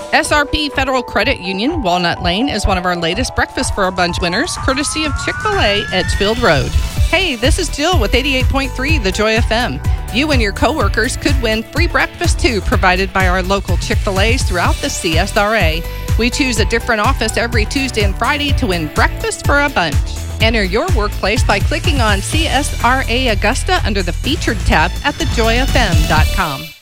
SRP Federal Credit Union, Walnut Lane, is one of our latest Breakfast for a Bunch winners, courtesy of Chick-fil-A, Edgefield Road. Hey, this is Jill with 88.3 The Joy FM. You and your coworkers could win free breakfast too, provided by our local Chick-fil-A's throughout the CSRA. We choose a different office every Tuesday and Friday to win Breakfast for a Bunch. Enter your workplace by clicking on CSRA Augusta under the Featured tab at thejoyfm.com.